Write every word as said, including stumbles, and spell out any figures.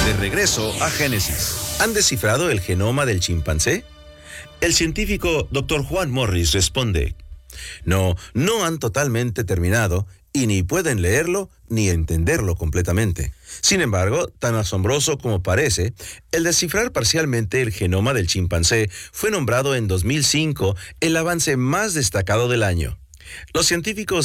De regreso a Génesis. ¿Han descifrado el genoma del chimpancé? El científico doctor Juan Morris responde: no, no han totalmente terminado y ni pueden leerlo ni entenderlo completamente. Sin embargo, tan asombroso como parece, el descifrar parcialmente el genoma del chimpancé fue nombrado en dos mil cinco el avance más destacado del año. Los científicos